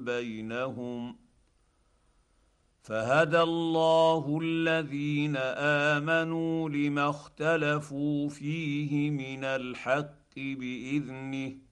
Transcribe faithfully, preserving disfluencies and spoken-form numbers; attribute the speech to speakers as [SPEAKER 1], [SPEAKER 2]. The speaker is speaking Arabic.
[SPEAKER 1] بينهم فهدى الله الذين امنوا لما اختلفوا فيه من الحق باذنه